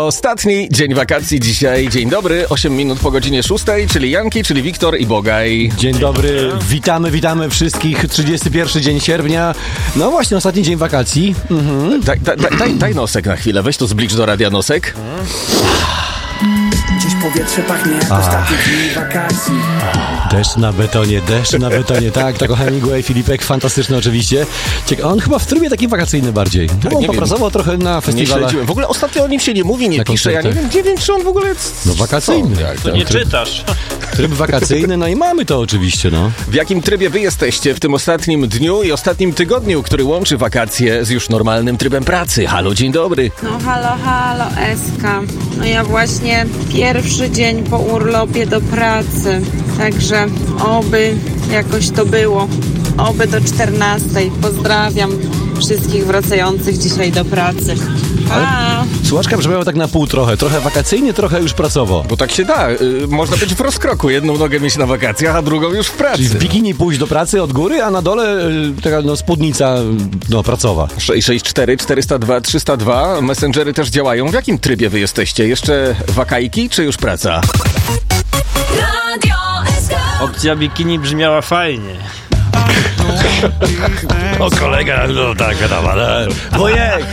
Ostatni dzień wakacji dzisiaj. Dzień dobry, 8 minut po godzinie 6, czyli Janki, czyli Wiktor i Bogaj. Dzień dobry, witamy wszystkich. 31 dzień sierpnia. No właśnie, ostatni dzień wakacji. Daj nosek na chwilę, weź to zblicz do radia nosek. Gdzieś powietrze pachnie, ostatni dzień wakacji. Deszcz na betonie, tak, to Hemingway, Filipek, fantastyczny oczywiście. On chyba w trybie takim wakacyjnym bardziej. On popracował trochę na festiwalach. W ogóle ostatnio o nim się nie mówi, nie pisze, ja nie wiem, czy on w ogóle... No wakacyjny. To nie czytasz. Tryb wakacyjny, no i mamy to oczywiście, no. W jakim trybie wy jesteście w tym ostatnim dniu i ostatnim tygodniu, który łączy wakacje z już normalnym trybem pracy? Halo, dzień dobry. No halo, Eska. No ja właśnie pierwszy dzień po urlopie do pracy, także oby jakoś to było. Oby do 14. Pozdrawiam wszystkich wracających dzisiaj do pracy. Słuchaczka brzmiała tak na pół trochę wakacyjnie, trochę już pracowo. Bo tak się da, można być w rozkroku, jedną nogę mieć na wakacjach, a drugą już w pracy. Czyli w bikini pójść do pracy od góry, a na dole taka spódnica pracowa. 664 402 302, messengery też działają. W jakim trybie wy jesteście? Jeszcze wakajki, czy już praca? Opcja bikini brzmiała fajnie. O kolega, no tak, ale... Wojek!